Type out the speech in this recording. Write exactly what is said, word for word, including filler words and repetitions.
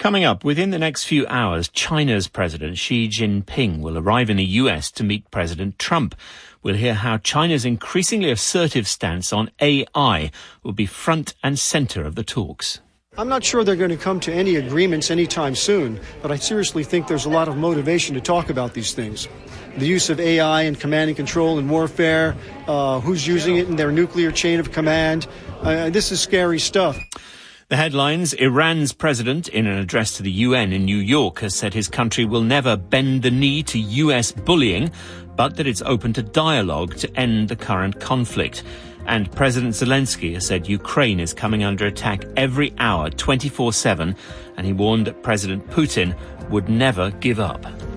Coming up, within the next few hours, China's President Xi Jinping will arrive in the U S to meet President Trump. We'll hear how China's increasingly assertive stance on A I will be front and centre of the talks. I'm not sure they're going to come to any agreements anytime soon, but I seriously think there's a lot of motivation to talk about these things. The use of A I in command and control and warfare, uh, who's using it in their nuclear chain of command. Uh, this is scary stuff. The headlines: Iran's president, in an address to the U N in New York, has said his country will never bend the knee to U S bullying, but that it's open to dialogue to end the current conflict. And President Zelensky has said Ukraine is coming under attack every hour, twenty-four seven, and he warned that President Putin would never give up.